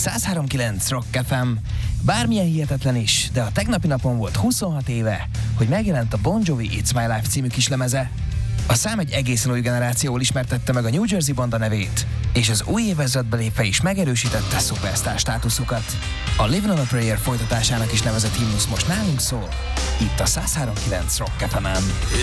103.9 Rock FM. Bármilyen hihetetlen is, de a tegnapi napon volt 26 éve, hogy megjelent a Bon Jovi It's My Life című kislemeze. A szám egy egészen új generációval ismertette meg a New Jersey banda nevét, és az új évezredbe lépve is megerősítette szupersztár státuszukat. A Livin' on a Prayer folytatásának is nevezett himnusz most nálunk szól, itt a 103.9 Rock FM-en.